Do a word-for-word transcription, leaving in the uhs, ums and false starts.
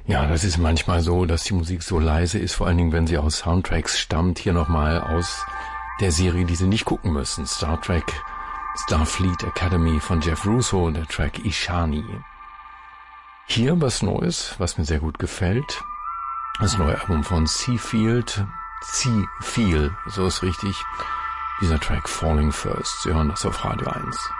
Ja, das ist manchmal so, dass die Musik so leise ist, vor allen Dingen, wenn sie aus Soundtracks stammt. Hier nochmal aus der Serie, die Sie nicht gucken müssen. Star Trek Starfleet Academy von Jeff Russo, der Track Ishani. Hier was Neues, was mir sehr gut gefällt. Das neue Album von Seafield. Seafeel, so ist richtig. Dieser Track Falling First. Sie hören das auf Radio eins.